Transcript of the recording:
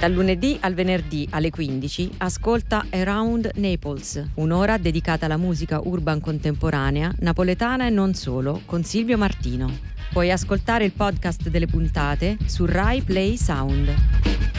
Dal lunedì al venerdì alle 15 ascolta Around Naples, un'ora dedicata alla musica urban contemporanea, napoletana e non solo, con Silvio Martino. Puoi ascoltare il podcast delle puntate su Rai Play Sound.